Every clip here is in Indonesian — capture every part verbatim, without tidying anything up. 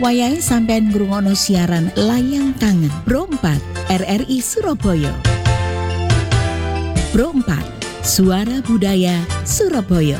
Wayahe sampean ngrungokno siaran Layang Kangen Pro empat R R I Surabaya. Pro empat Suara Budaya Surabaya.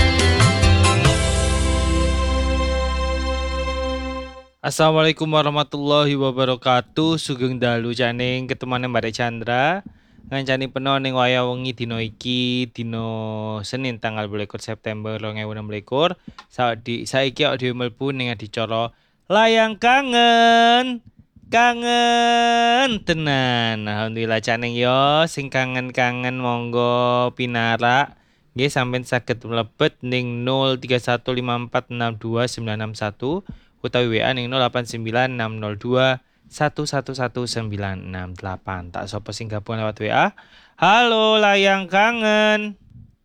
Assalamualaikum warahmatullahi wabarakatuh. Sugeng dalu janing ketemane Mbak Chandra. Ngancani peno ning wayah wengi dina iki dina Senin tanggal dua puluh September dua ribu enam belas. Saiki saiki awake dhewe mlebu ning adicara Layang Kangen. Kangen tenan. Alhamdulillah caning yo sing kangen-kangen monggo pinarak. Nggih sampeyan saged mlebet ning nol tiga satu lima empat enam dua sembilan enam satu utawi W A ning nol delapan sembilan enam nol dua satu satu satu sembilan enam delapan. Tak sapa sing gabung lewat W A. Halo Layang Kangen.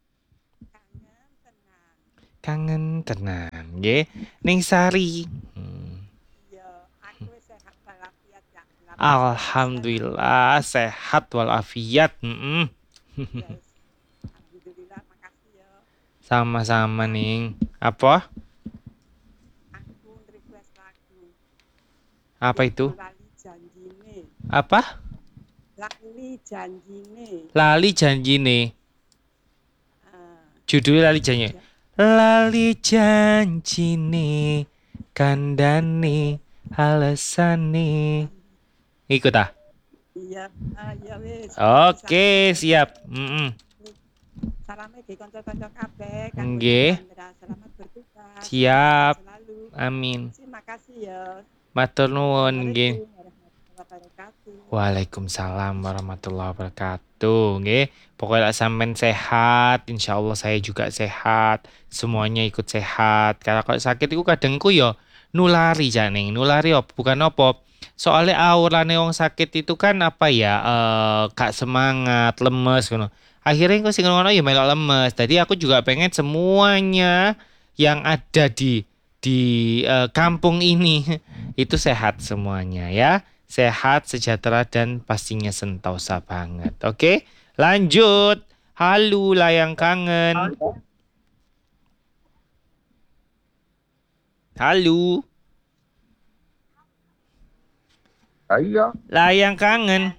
Kangen tenan nggih ning Sari. Hmm. Ya, aku sehat walafiat ya. Alhamdulillah sehat walafiat. Heeh. Yes. Alhamdulillah, makasih ya. Sama-sama ning. Apa? Aku request lagu. Apa itu? Lali janjine. Apa? Lali janjine. Lali janjine. Uh, Judulnya Lali janjine. Lali janjine kandhane alesane. Ikut ah. iya, ah, iya wis. Oke, siap. Heeh. Salame ge kanca-kanca kabeh kanggo Nggih. Chandra. Selamat bertugas. Siap. Selalu. Amin. Terima kasih ya. Matur nuwun nggih. Assalamualaikum warahmatullahi wabarakatuh. Waalaikumsalam warahmatullahi wabarakatuh. Nggih, pokoknya sampean sehat, insyaallah saya juga sehat, semuanya ikut sehat. Karena kalau sakit itu kadang ku yo nulari janing, nulari apa bukan apa. Soalnya aurane wong sakit itu kan apa ya, eh gak semangat, lemes ngono. Akhirnya aku sing ngono ya melok lemes. Jadi aku juga pengen semuanya yang ada di di eh, kampung ini itu sehat semuanya ya. Sehat, sejahtera, dan pastinya sentosa banget. Oke, lanjut. Halo Layang Kangen. Halo. Ayo. Layang Kangen.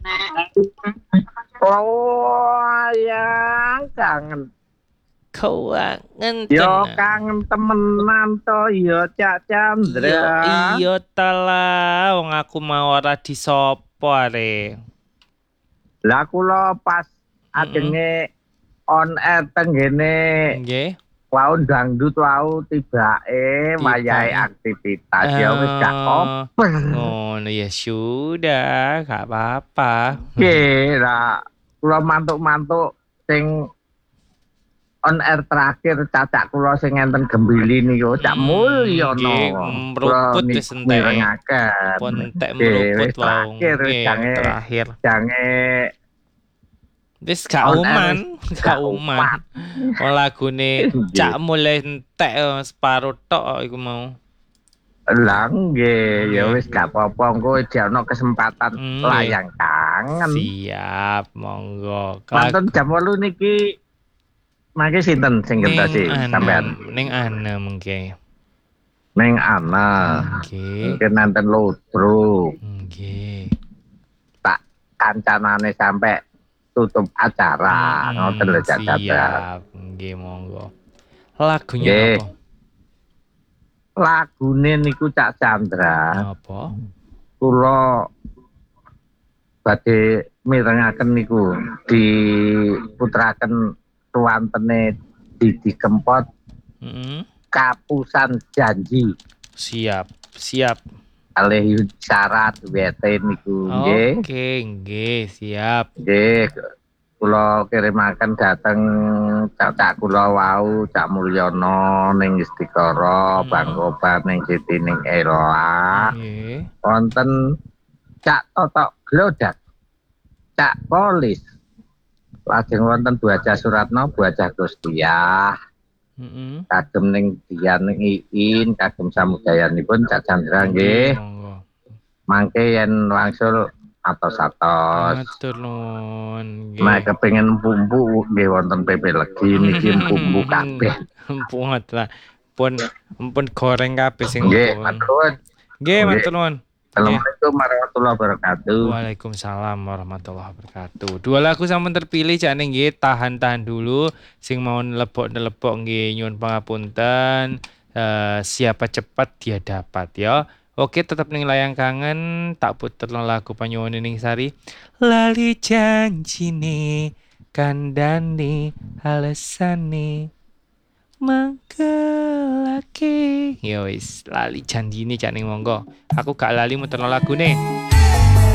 Oh, yang kangen. Kangen Yo tenan. kangen temenan to yo Cak Chandra. Iya, iya tala. Wong aku mau ora disopo are. Lah kula pas ajenge on air tenggene Nggih. wau dangdut wau tibake wayahe aktivitas ya wis gak apa. Ngono ya sudah, gak apa-apa. Nggih, lah kula mantuk-mantuk sing on air terakhir cacak kula sing enten Gembili niku Cak Mulyono. Nggih, meruput wis entek. Mirengaken. Pun entek meruput wae. Nggih, Jange terakhir. jange Wis gak On air uman, wis gak gak uman. Oh lagune Cak mulai entek eh, separuh tok iku mau. lah nggih ya wis gak apa-apa engko iki ana kesempatan Nggih. layang kangen. Siap, monggo. Mantun jam wolu niki mangke sinten sing ngertosi Ning sampean? Anem, ning Anem mengke. Ning ana. Nggih. Mungkin nanten Lodro. Nggih. Tak kancanane sampai tutup acara ngoten lho Cak Chandra. Siap, nggih monggo. Lagunya Nggih. apa? Lagune niku Cak Chandra. Apa? Kula badhe mirengaken niku diputraken tuantene Didi Kempot Heeh. Kapusan Janji Siap, siap. kalih syarat wete niku nggih. Oke, nggih, siap. Nggih kula kirimaken dhateng cak-cak kula wau Cak Mulyono ning Istikara, Hmm. Bang Kobar ning Siti ning Eroa. Nggih. Wonten Cak Totok Glodak, Cak Polis. Lajeng wonten Bu Hajah Suratno, Bu Hajah Gustiah, Heeh. kagem ning Dian ning Iin, kagem samudayanipun Cak Chandra nggih. Monggo. Mangke yen wangsul atos-atos. Matur nuwun. Nah kepengin bumbu nggih wonten P P Legi niki bumbu kabeh. Muat lah. Pun pun goreng kabeh sing Nggih, pun. matur. Nggih, Oke. matur nuwun. Assalamualaikum warahmatullahi wabarakatuh. Waalaikumsalam warahmatullahi wabarakatuh. Dua lagu sampun terpilih jane nggih, tahan-tahan dulu sing mau nelepok-nelepok nggih nyuwun pangapunten. Eh, siapa cepat dia dapat ya. Oke, tetap ning layang kangen tak puterno lagu panyuwun ning Sari. Lali janjine kandhane alesane mangkelake. Ya wis, lali janjine cak ning monggo. Aku gak lali muterno lagune.